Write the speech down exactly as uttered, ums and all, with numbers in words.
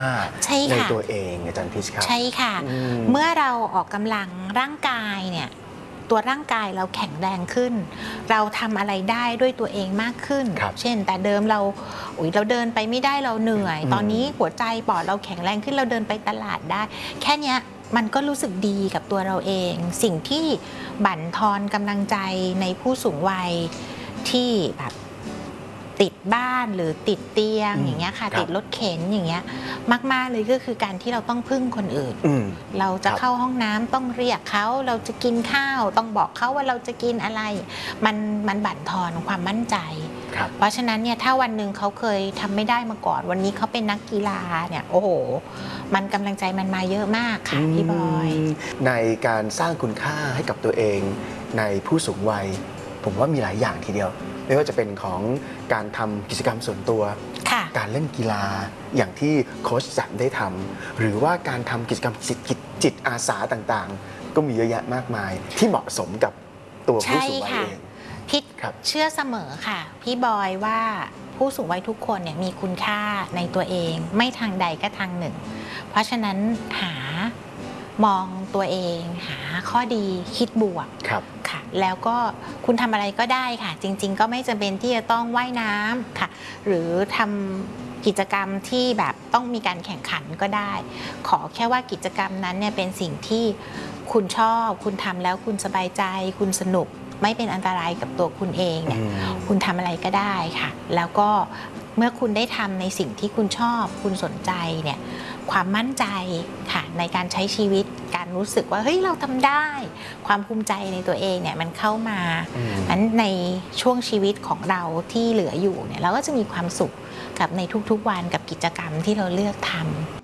ใช่ในค่ะตัวเองอาจารย์พิชครับใช่ค่ะเมื่อเราออกกำลังร่างกายเนี่ยตัวร่างกายเราแข็งแรงขึ้นเราทำอะไรได้ด้วยตัวเองมากขึ้นเช่นแต่เดิมเราอุยเราเดินไปไม่ได้เราเหนื่อยตอนนี้หัวใจปอดเราแข็งแรงขึ้นเราเดินไปตลาดได้แค่นี้มันก็รู้สึกดีกับตัวเราเองสิ่งที่บั่นทอนกำลังใจในผู้สูงวัยที่แบบติดบ้านหรือติดเตียงอย่างเงี้ยค่ะติดรถเข็นอย่างเงี้ยมากๆเลยก็คือการที่เราต้องพึ่งคนอื่นเราจะเข้าห้องน้ำต้องเรียกเขาเราจะกินข้าวต้องบอกเขาว่าเราจะกินอะไรมันมันบั่นทอนความมั่นใจเพราะฉะนั้นเนี่ยถ้าวันหนึ่งเขาเคยทำไม่ได้มาก่อนวันนี้เขาเป็นนักกีฬาเนี่ยโอ้โหมันกำลังใจมันมาเยอะมากค่ะพี่บอยในการสร้างคุณค่าให้กับตัวเองในผู้สูงวัยผมว่ามีหลายอย่างทีเดียวไม่ว่าจะเป็นของการทำกิจกรรมส่วนตัวการเล่นกีฬาอย่างที่โค้ชแซมได้ทำหรือว่าการทำกิจกรรมจิตจิตอาสาต่างๆก็มีเยอะแยะมากมายที่เหมาะสมกับตัวผู้สูงวัยเองพี่เชื่อเสมอค่ะพี่บอยว่าผู้สูงวัยทุกคนเนี่ยมีคุณค่าในตัวเองไม่ทางใดก็ทางหนึ่งเพราะฉะนั้นหามองตัวเองหาข้อดีคิดบวกค่ะแล้วก็คุณทำอะไรก็ได้ค่ะจริงๆก็ไม่จำเป็นที่จะต้องว่ายน้ำค่ะหรือทำกิจกรรมที่แบบต้องมีการแข่งขันก็ได้ขอแค่ว่ากิจกรรมนั้นเนี่ยเป็นสิ่งที่คุณชอบคุณทำแล้วคุณสบายใจคุณสนุกไม่เป็นอันตรายกับตัวคุณเองเนี่ยคุณทำอะไรก็ได้ค่ะแล้วก็เมื่อคุณได้ทำในสิ่งที่คุณชอบคุณสนใจเนี่ยความมั่นใจค่ะในการใช้ชีวิตการรู้สึกว่าเฮ้ยเราทำได้ความภูมิใจในตัวเองเนี่ยมันเข้ามานั้นในช่วงชีวิตของเราที่เหลืออยู่เนี่ยเราก็จะมีความสุขกับในทุกๆวันกับกิจกรรมที่เราเลือกทำ